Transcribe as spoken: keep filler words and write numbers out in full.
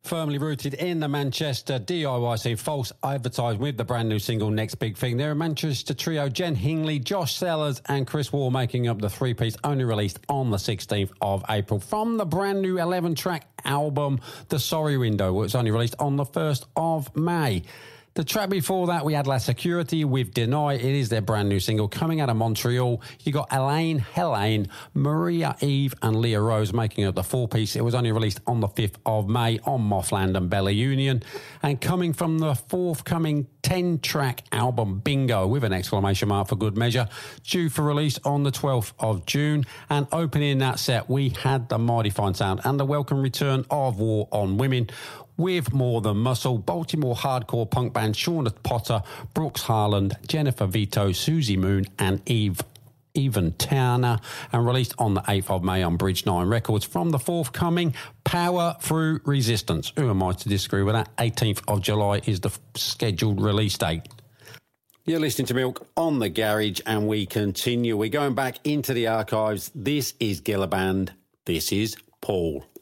Firmly rooted in the Manchester D I Y scene, false advertising with the brand new single Next Big Thing. They're a Manchester trio, Jen Hingley, Josh Sellers and Chris Wall, making up the three-piece, only released on the sixteenth of April. From the brand new eleven-track album, The Sorry Window, which was only released on the first of May. The track before that, we had La Security with Deny. It is their brand new single coming out of Montreal. You got Elaine, Helene, Maria Eve and Leah Rose making up the four-piece. It was only released on the fifth of May on Mothland and Bella Union. And coming from the forthcoming ten-track album Bingo, with an exclamation mark for good measure, due for release on the twelfth of June. And opening that set, we had the Mighty Fine Sound and the welcome return of War on Women, with More Than Muscle, Baltimore hardcore punk band Shauna Potter, Brooks Harland, Jennifer Vito, Susie Moon and Eve Even Turner, and released on the eighth of May on Bridge nine Records. From the forthcoming Power Through Resistance, who am I to disagree with that? eighteenth of July is the scheduled release date. You're listening to Milk on the Garage, and we continue. We're going back into the archives. This is Gilla Band. This is Paul.